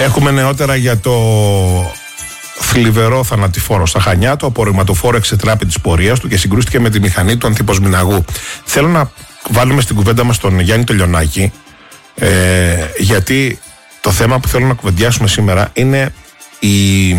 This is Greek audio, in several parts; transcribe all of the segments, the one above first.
Έχουμε νεότερα για το θλιβερό θανατηφόρο στα Χανιά. Το απορριμματοφόρο εξετράπη της πορείας του και συγκρούστηκε με τη μηχανή του Ανθίππος-Μηναγού. Θέλω να βάλουμε στην κουβέντα μας τον Γιάννη το Λιονάκη, γιατί το θέμα που θέλω να κουβεντιάσουμε σήμερα είναι οι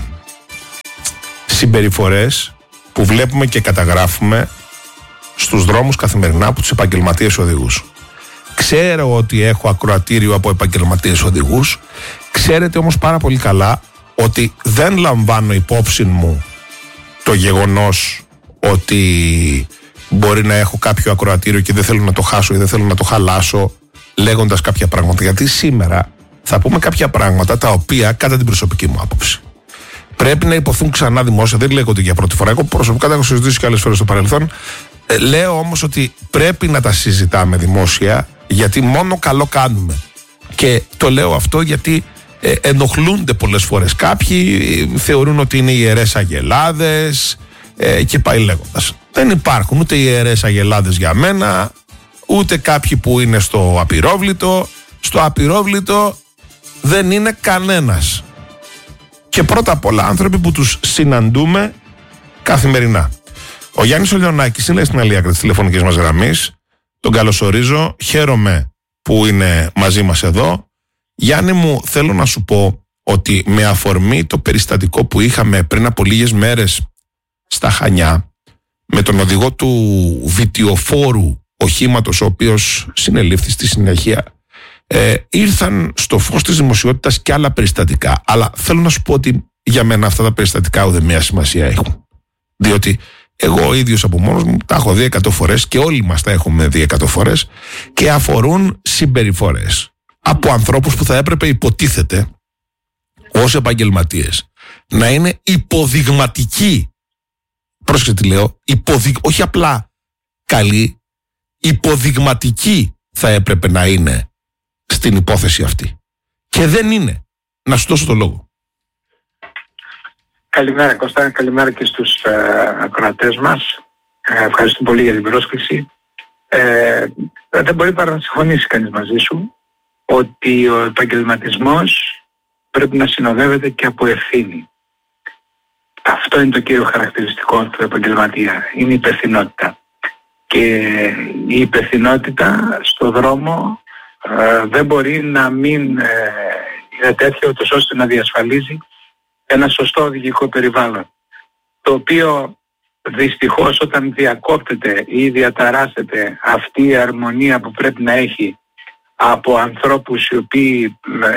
συμπεριφορές που βλέπουμε και καταγράφουμε στους δρόμους καθημερινά από τους επαγγελματίες οδηγούς. Ξέρω ότι έχω ακροατήριο από επαγγελματίες οδηγούς. Ξέρετε όμως πάρα πολύ καλά ότι δεν λαμβάνω υπόψη μου το γεγονός ότι μπορεί να έχω κάποιο ακροατήριο και δεν θέλω να το χάσω ή δεν θέλω να το χαλάσω λέγοντας κάποια πράγματα. Γιατί σήμερα θα πούμε κάποια πράγματα τα οποία, κατά την προσωπική μου άποψη, πρέπει να υποθούν ξανά δημόσια. Δεν λέγονται για πρώτη φορά. Εγώ προσωπικά τα έχω συζητήσει και άλλες φορές στο παρελθόν. Λέω όμως ότι πρέπει να τα συζητάμε δημόσια, γιατί μόνο καλό κάνουμε. Και το λέω αυτό γιατί ενοχλούνται πολλές φορές. Κάποιοι θεωρούν ότι είναι ιερές αγελάδες και πάει λέγοντας. Δεν υπάρχουν ούτε ιερές αγελάδες για μένα, ούτε κάποιοι που είναι στο απειρόβλητο. Στο απειρόβλητο δεν είναι κανένας. Και πρώτα απ' όλα άνθρωποι που τους συναντούμε καθημερινά. Ο Γιάννης ο Λιονάκης είναι στην άλλη άκρη της τηλεφωνικής μας γραμμής. Τον καλωσορίζω. Χαίρομαι που είναι μαζί μας εδώ. Γιάννη μου, θέλω να σου πω ότι με αφορμή το περιστατικό που είχαμε πριν από λίγες μέρες στα Χανιά με τον οδηγό του βιτιοφόρου οχήματος, ο οποίος συνελήφθη στη συνέχεια, ήρθαν στο φως της δημοσιότητας και άλλα περιστατικά. Αλλά θέλω να σου πω ότι για μένα αυτά τα περιστατικά ουδέμια σημασία έχουν. Διότι εγώ ο ίδιος από μόνος μου τα έχω δει 100 φορές και όλοι μας τα έχουμε δει 100 φορές και αφορούν συμπεριφορές από ανθρώπους που θα έπρεπε, υποτίθεται, ως επαγγελματίες να είναι υποδειγματικοί. Πρόσεξε τι λέω, όχι απλά καλοί, υποδειγματικοί θα έπρεπε να είναι στην υπόθεση αυτή. Και δεν είναι. Να σου δώσω το λόγο. Καλημέρα Κώστα, καλημέρα και στους ακροατές μας. Ευχαριστώ πολύ για την πρόσκληση. Δεν μπορεί παρά να συμφωνήσει κανείς μαζί σου ότι ο επαγγελματισμός πρέπει να συνοδεύεται και από ευθύνη. Αυτό είναι το κύριο χαρακτηριστικό του επαγγελματία. Είναι η υπευθυνότητα. Και η υπευθυνότητα στο δρόμο δεν μπορεί να μην είναι τέτοιο ώστε να διασφαλίζει ένα σωστό οδηγικό περιβάλλον, το οποίο δυστυχώς όταν διακόπτεται ή διαταράσσεται αυτή η αρμονία που πρέπει να έχει από ανθρώπους οι οποίοι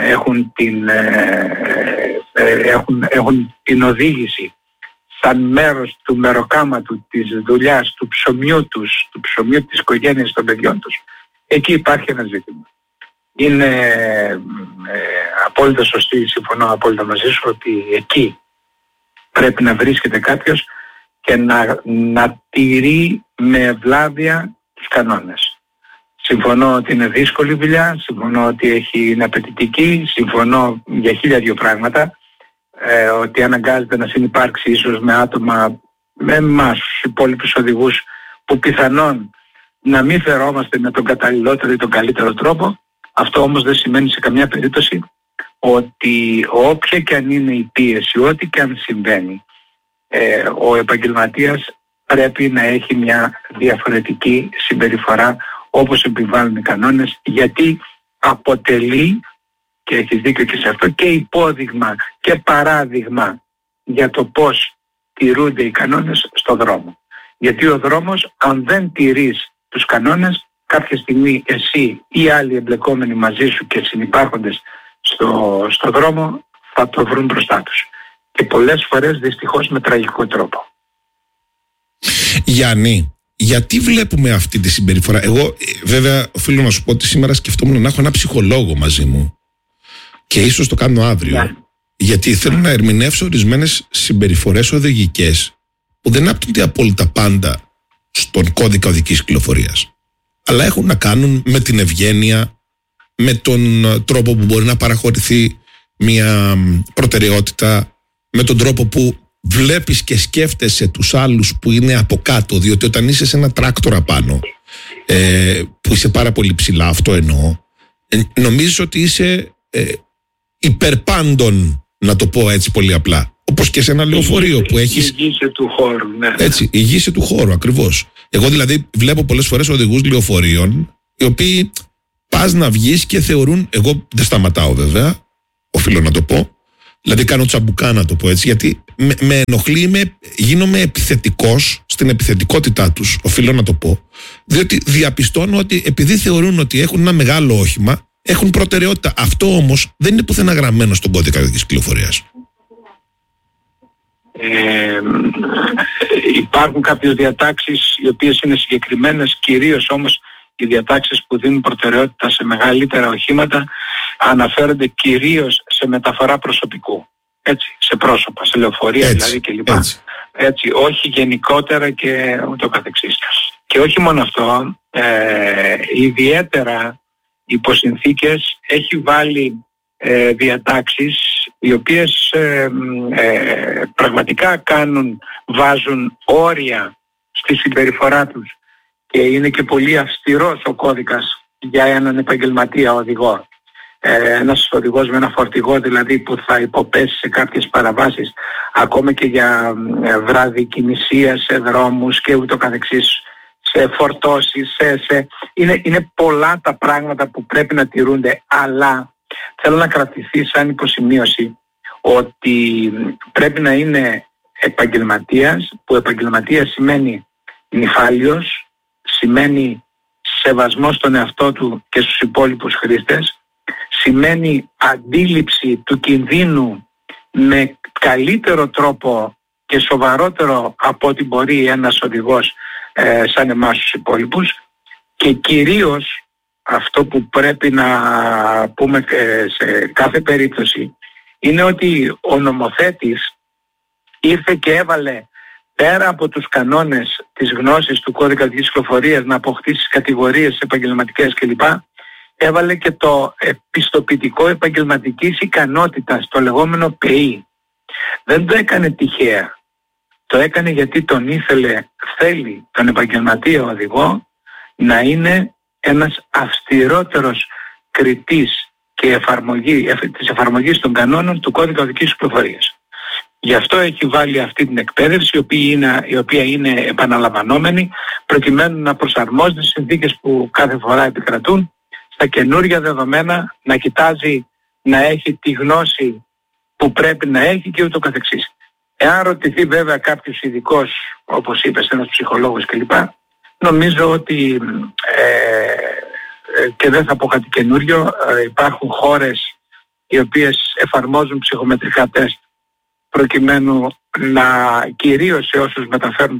έχουν την οδήγηση σαν μέρος του μεροκάματου, της δουλειάς, του ψωμιού τους, του ψωμιού της οικογένειας των παιδιών τους, εκεί υπάρχει ένα ζήτημα. Είναι απόλυτα σωστή, συμφωνώ απόλυτα μαζί σου ότι εκεί πρέπει να βρίσκεται κάποιος και να τηρεί με ευλάβεια τους κανόνες. Συμφωνώ ότι είναι δύσκολη δουλειά, συμφωνώ ότι είναι απαιτητική, συμφωνώ για 1002 πράγματα, ότι αναγκάζεται να συνυπάρξει ίσως με άτομα, με εμάς τους υπόλοιπους οδηγούς, που πιθανόν να μην φερόμαστε με τον καταλληλότερο ή τον καλύτερο τρόπο. Αυτό όμως δεν σημαίνει σε καμιά περίπτωση ότι όποια και αν είναι η πίεση, ό,τι και αν συμβαίνει, ο επαγγελματίας πρέπει να έχει μια διαφορετική συμπεριφορά όπως επιβάλλουν οι κανόνες, γιατί αποτελεί, και έχεις δίκιο και σε αυτό, και υπόδειγμα και παράδειγμα για το πώς τηρούνται οι κανόνες στον δρόμο. Γιατί ο δρόμος, αν δεν τηρείς τους κανόνες, κάποια στιγμή εσύ ή άλλοι εμπλεκόμενοι μαζί σου και συνυπάρχοντες στο δρόμο θα το βρουν μπροστά τους. Και πολλές φορές δυστυχώς με τραγικό τρόπο. Γιάννη, γιατί βλέπουμε αυτή τη συμπεριφορά? Εγώ βέβαια οφείλω να σου πω ότι σήμερα σκεφτόμουν να έχω ένα ψυχολόγο μαζί μου και ίσως το κάνω αύριο, γιατί θέλω να ερμηνεύσω ορισμένες συμπεριφορές οδηγικές που δεν άπτονται απόλυτα πάντα στον κώδικα οδικής κυκλοφορίας, αλλά έχουν να κάνουν με την ευγένεια, με τον τρόπο που μπορεί να παραχωρηθεί μια προτεραιότητα, με τον τρόπο που βλέπεις και σκέφτεσαι τους άλλους που είναι από κάτω, διότι όταν είσαι σε ένα τράκτορα πάνω, που είσαι πάρα πολύ ψηλά, αυτό εννοώ, νομίζεις ότι είσαι υπερπάντων, να το πω έτσι πολύ απλά. Όπως και σε ένα λεωφορείο που έχεις. Η ηγήση του χώρου, ναι. Έτσι, η ηγήση του χώρου, ακριβώς. Εγώ δηλαδή βλέπω πολλές φορές οδηγούς λεωφορείων, οι οποίοι πας να βγεις και θεωρούν. Εγώ δεν σταματάω βέβαια, οφείλω να το πω. Δηλαδή κάνω τσαμπουκά, να το πω έτσι, γιατί με ενοχλεί, γίνομαι επιθετικός στην επιθετικότητά τους, οφείλω να το πω. Διότι διαπιστώνω ότι επειδή θεωρούν ότι έχουν ένα μεγάλο όχημα, έχουν προτεραιότητα. Αυτό όμως δεν είναι πουθενά γραμμένο στον κώδικα οδικής κυκλοφορίας. Υπάρχουν κάποιες διατάξεις οι οποίες είναι συγκεκριμένες, κυρίως όμως οι διατάξεις που δίνουν προτεραιότητα σε μεγαλύτερα οχήματα αναφέρονται κυρίως σε μεταφορά προσωπικού, έτσι, σε πρόσωπα, σε λεωφορεία δηλαδή κλπ. Έτσι, όχι γενικότερα και ούτω καθεξής. Και όχι μόνο αυτό, ιδιαίτερα υπό συνθήκες έχει βάλει διατάξεις οι οποίες πραγματικά βάζουν όρια στη συμπεριφορά τους και είναι και πολύ αυστηρός ο κώδικας για έναν επαγγελματία οδηγό. Ένας οδηγός με ένα φορτηγό δηλαδή που θα υποπέσει σε κάποιες παραβάσεις, ακόμα και για βράδυ κινησία σε δρόμους και ούτω καθεξής, σε φορτώσεις, είναι πολλά τα πράγματα που πρέπει να τηρούνται, αλλά θέλω να κρατηθεί σαν υποσημείωση ότι πρέπει να είναι επαγγελματίας, που επαγγελματίας σημαίνει νηφάλιος, σημαίνει σεβασμός στον εαυτό του και στους υπόλοιπους χρήστες, σημαίνει αντίληψη του κινδύνου με καλύτερο τρόπο και σοβαρότερο από ό,τι μπορεί ένας οδηγός σαν εμάς τους υπόλοιπους, και κυρίως αυτό που πρέπει να πούμε σε κάθε περίπτωση είναι ότι ο νομοθέτης ήρθε και έβαλε πέρα από τους κανόνες της γνώσης του κώδικα οδικής κυκλοφορίας να αποκτήσει κατηγορίες επαγγελματικές κλπ. Έβαλε και το πιστοποιητικό επαγγελματικής ικανότητας, το λεγόμενο ΠΕΗ. Δεν το έκανε τυχαία. Το έκανε γιατί θέλει τον επαγγελματία οδηγό να είναι ένας αυστηρότερος κριτής και της εφαρμογής των κανόνων του κώδικα οδικής κυκλοφορίας. Γι' αυτό έχει βάλει αυτή την εκπαίδευση, η οποία είναι επαναλαμβανόμενη, προκειμένου να προσαρμόζει τις συνθήκες που κάθε φορά επικρατούν στα καινούργια δεδομένα, να κοιτάζει να έχει τη γνώση που πρέπει να έχει και ούτω καθεξής. Εάν ρωτηθεί βέβαια κάποιος ειδικός, όπως είπες, ένας ψυχολόγος κλπ., νομίζω ότι και δεν θα πω κάτι καινούριο, υπάρχουν χώρες οι οποίες εφαρμόζουν ψυχομετρικά τεστ προκειμένου να, κυρίως σε όσους μεταφέρουν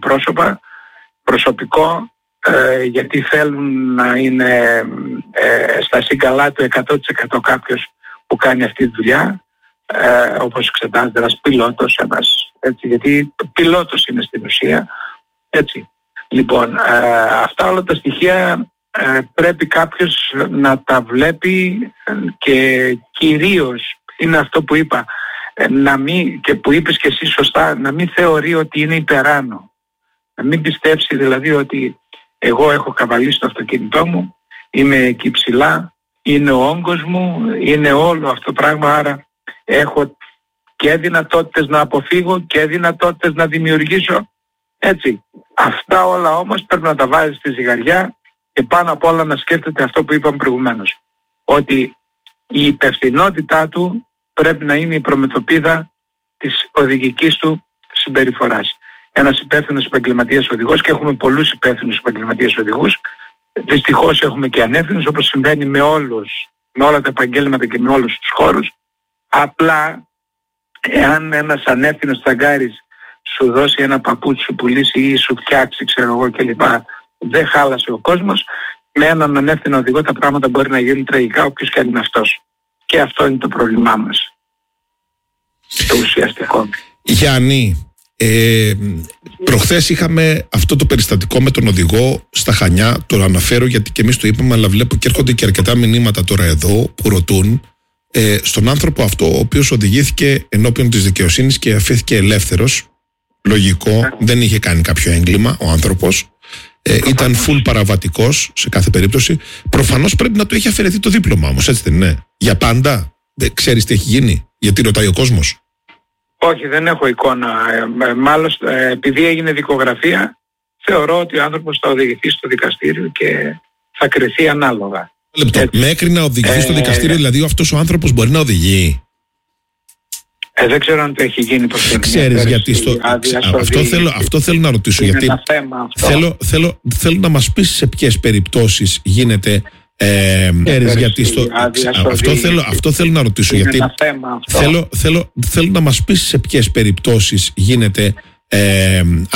προσωπικό, γιατί θέλουν να είναι στα σύγκαλά του 100% κάποιος που κάνει αυτή τη δουλειά, όπως εξετάζεται ένας πιλότος, έτσι, γιατί πιλότος είναι στην ουσία, έτσι. Λοιπόν, αυτά όλα τα στοιχεία πρέπει κάποιος να τα βλέπει και κυρίως είναι αυτό που είπα, και που είπες και εσύ σωστά, να μην θεωρεί ότι είναι υπεράνω. Να μην πιστέψει δηλαδή ότι εγώ έχω καβαλήσει το αυτοκίνητό μου, είμαι εκεί ψηλά, είναι ο όγκος μου, είναι όλο αυτό το πράγμα, άρα έχω και δυνατότητες να αποφύγω και δυνατότητες να δημιουργήσω, έτσι. Αυτά όλα όμως πρέπει να τα βάζει στη ζυγαριά και πάνω απ' όλα να σκέφτεται αυτό που είπαμε προηγουμένως, ότι η υπευθυνότητά του πρέπει να είναι η προμετωπίδα της οδηγικής του συμπεριφοράς. Ένας υπεύθυνος επαγγελματίας οδηγός, και έχουμε πολλούς υπεύθυνους επαγγελματίες οδηγούς, δυστυχώς έχουμε και ανεύθυνους, όπως συμβαίνει με όλα τα επαγγέλματα και με όλους τους χώρους. Απλά εάν ένας ανεύθυνος ταγκάρης σου δώσει ένα παπούτσι, σου πουλήσει ή σου φτιάξει ξέρω εγώ κλπ, δεν χάλασε ο κόσμος, με έναν ανεύθυνο οδηγό τα πράγματα μπορεί να γίνουν τραγικά, όποιος και αν είναι αυτός. Και αυτό είναι το πρόβλημά μας, το ουσιαστικό. Γιάννη, προχθές είχαμε αυτό το περιστατικό με τον οδηγό στα Χανιά. Το αναφέρω γιατί και εμείς το είπαμε, αλλά βλέπω και έρχονται και αρκετά μηνύματα τώρα εδώ που ρωτούν στον άνθρωπο αυτό, ο οποίος οδηγήθηκε ενώπιον της δικαιοσύνης και αφήθηκε ελεύθερος. Λογικό, δεν είχε κάνει κάποιο έγκλημα ο άνθρωπος, ήταν full παραβατικός σε κάθε περίπτωση. Προφανώς πρέπει να του έχει αφαιρεθεί το δίπλωμα όμως, έτσι δεν είναι? Για πάντα. Ξέρεις τι έχει γίνει? Γιατί ρωτάει ο κόσμος. Όχι, δεν έχω εικόνα. Μάλλον επειδή έγινε δικογραφία, θεωρώ ότι ο άνθρωπος θα οδηγηθεί στο δικαστήριο και θα κριθεί ανάλογα. Λεπτό. Μέχρι να οδηγηθεί στο δικαστήριο, δηλαδή αυτός ο άνθρωπος μπορεί να οδηγεί. Δεν ξέρω αν το έχει γίνει προς Ξέρεις γιατί αυτό θέλω να ρωτήσω. Γιατί θέλω να μας πεις σε ποιες περιπτώσεις γίνεται. Αυτό θέλω να ρωτήσω. Γιατί θέλω να μας πεις σε ποιες περιπτώσεις γίνεται